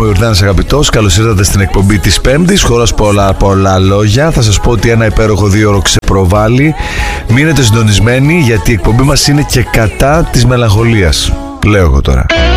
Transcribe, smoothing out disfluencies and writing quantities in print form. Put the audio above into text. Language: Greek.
ο Ιορδάνης Αγαπητός. Καλώς ήρθατε στην εκπομπή της Πέμπτης. Χωρίς πολλά λόγια, θα σας πω ότι ένα υπέροχο 2ωρο ξεπροβάλλει. Μείνετε συντονισμένοι, γιατί η εκπομπή μας είναι και κατά της μελαγχολίας. Λέω εγώ τώρα.